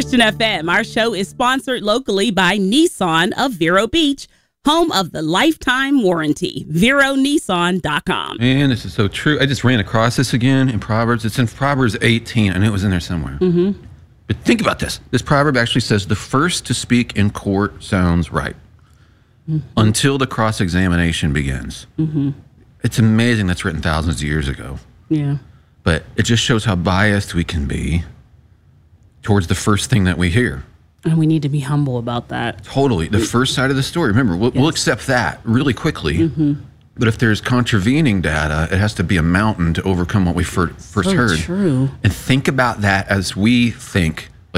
Christian FM. Our show is sponsored locally by Nissan of Vero Beach, home of the lifetime warranty. VeroNissan.com. Man, this is so true. I just ran across this again in Proverbs. It's in Proverbs 18. I knew it was in there somewhere. Mm-hmm. But think about this. This proverb actually says the first to speak in court sounds right until the cross-examination begins. It's amazing that's written thousands of years ago. Yeah. But it just shows how biased we can be towards the first thing that we hear. And we need to be humble about that. Totally. The first side of the story. Remember, we'll accept that really quickly. But if there's contravening data, it has to be a mountain to overcome what we first heard. True. And think about that as we think